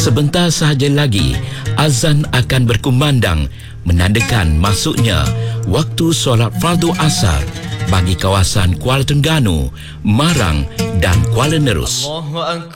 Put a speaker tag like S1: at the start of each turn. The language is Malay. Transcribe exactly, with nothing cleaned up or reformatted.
S1: Sebentar sahaja lagi, azan akan berkumandang menandakan masuknya waktu solat fardu asar bagi kawasan Kuala Terengganu, Marang dan Kuala Nerus.